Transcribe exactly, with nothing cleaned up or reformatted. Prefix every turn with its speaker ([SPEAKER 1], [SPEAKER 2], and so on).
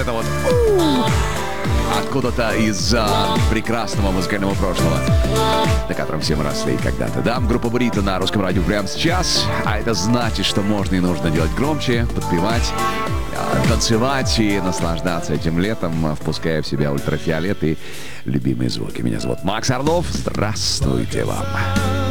[SPEAKER 1] это вот откуда-то из а, прекрасного музыкального прошлого, на котором все мы росли когда-то. Да, группа Бурито на русском радио прямо сейчас. А это значит, что можно и нужно делать громче, подпевать, а, танцевать и наслаждаться этим летом, впуская в себя ультрафиолет и любимые звуки. Меня зовут Макс Орлов. Здравствуйте вам.